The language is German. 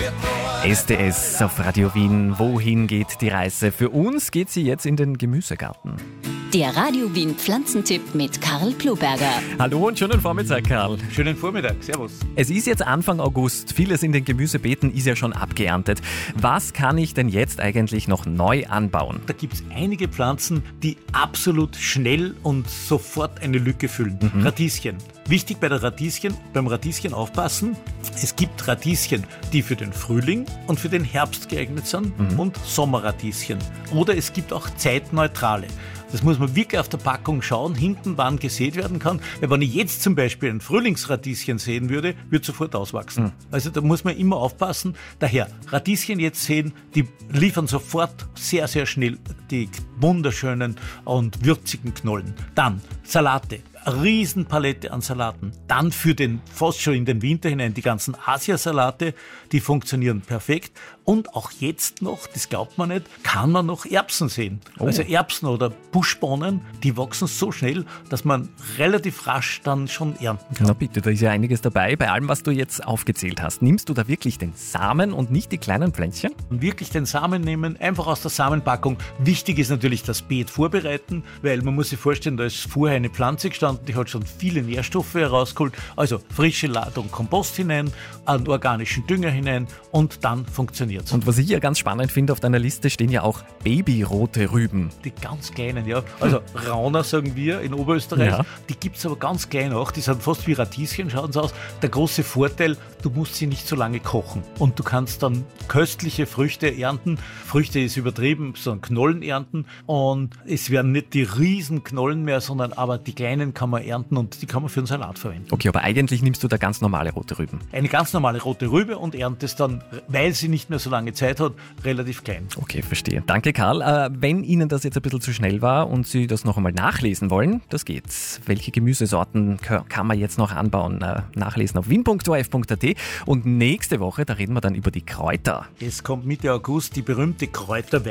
SDS auf Radio Wien. Wohin geht die Reise? Für uns geht sie jetzt in den Gemüsegarten. Der Radio Wien Pflanzentipp mit Karl Kloberger. Hallo und schönen Vormittag, Karl. Schönen Vormittag, servus. Es ist jetzt Anfang August. Vieles in den Gemüsebeeten ist ja schon abgeerntet. Was kann ich denn jetzt eigentlich noch neu anbauen? Da gibt es einige Pflanzen, die absolut schnell und sofort eine Lücke füllen. Radieschen. Wichtig beim Radieschen aufpassen. Es gibt Radieschen, die für den Frühling und für den Herbst geeignet sind und Sommerradieschen. Oder es gibt auch zeitneutrale. Das muss man wirklich auf der Packung schauen, hinten wann gesät werden kann. Weil wenn ich jetzt zum Beispiel ein Frühlingsradieschen säen würde, wird sofort auswachsen. Also da muss man immer aufpassen. Daher, Radieschen jetzt säen, die liefern sofort sehr, sehr schnell die wunderschönen und würzigen Knollen. Dann Salate. Eine Riesenpalette an Salaten. Dann für fast schon in den Winter hinein die ganzen Asiasalate, die funktionieren perfekt. Und auch jetzt noch, das glaubt man nicht, kann man noch Erbsen sehen. Also Erbsen oder Buschbohnen, die wachsen so schnell, dass man relativ rasch dann schon ernten kann. Na bitte, da ist ja einiges dabei. Bei allem, was du jetzt aufgezählt hast, nimmst du da wirklich den Samen und nicht die kleinen Pflänzchen? Wirklich den Samen nehmen, einfach aus der Samenpackung. Wichtig ist natürlich das Beet vorbereiten, weil man muss sich vorstellen, da ist vorher eine Pflanze gestanden, die hat schon viele Nährstoffe herausgeholt. Also frische Ladung Kompost hinein, einen organischen Dünger hinein und dann funktioniert es. Und was ich ja ganz spannend finde, auf deiner Liste stehen ja auch babyrote Rüben. Die ganz kleinen, ja. Also Rauner sagen wir in Oberösterreich. Ja. Die gibt es aber ganz klein auch. Die sind fast wie Radieschen, schauen sie aus. Der große Vorteil, du musst sie nicht so lange kochen. Und du kannst dann köstliche Früchte ernten. Früchte ist übertrieben, sondern Knollen ernten. Und es werden nicht die riesen Knollen mehr, sondern aber die kleinen kann man ernten und die kann man für einen Salat verwenden. Okay, aber eigentlich nimmst du da ganz normale rote Rüben. Eine ganz normale rote Rübe und erntest dann, weil sie nicht mehr so lange Zeit hat, relativ klein. Okay, verstehe. Danke, Karl. Wenn Ihnen das jetzt ein bisschen zu schnell war und Sie das noch einmal nachlesen wollen, das geht's. Welche Gemüsesorten kann man jetzt noch anbauen? Nachlesen auf wien.orf.at. Und nächste Woche, da reden wir dann über die Kräuter. Es kommt Mitte August die berühmte Kräuterweihnacht.